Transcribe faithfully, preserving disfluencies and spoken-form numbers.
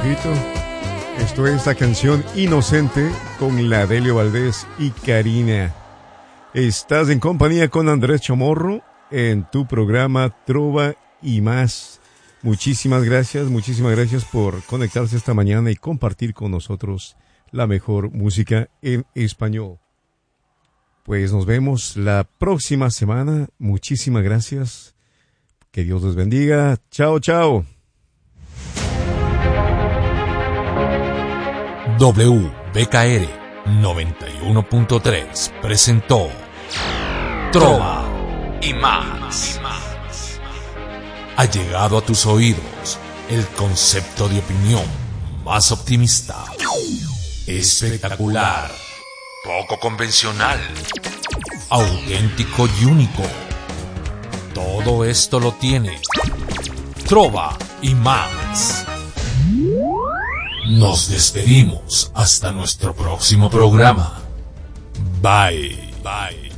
repito. Esto es la canción Inocente con la Delio Valdés y Karina. Estás en compañía con Andrés Chamorro en tu programa Trova y Más. Muchísimas gracias, muchísimas gracias por conectarse esta mañana y compartir con nosotros la mejor música en español. Pues nos vemos la próxima semana. Muchísimas gracias. Que Dios les bendiga. Chao, chao. W B K R noventa y uno punto tres presentó Trova y Más. Ha llegado a tus oídos el concepto de opinión más optimista, espectacular, poco convencional, auténtico y único. Todo esto lo tiene Trova y Más. Nos despedimos hasta nuestro próximo programa. Bye. Bye.